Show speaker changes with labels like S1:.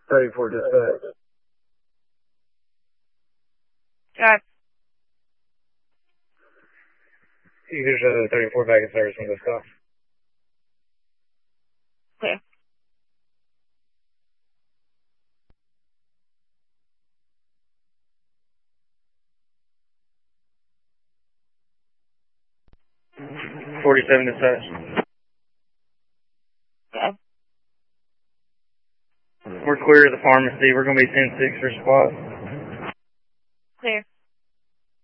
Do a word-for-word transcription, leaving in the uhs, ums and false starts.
S1: thirty-four dispatch.
S2: Got it.
S1: Here's uh, thirty-four back in service when this call.
S2: Clear.
S1: forty-seven dispatch.
S2: Okay.
S1: We're clear of the pharmacy. We're going to be ten six for squad.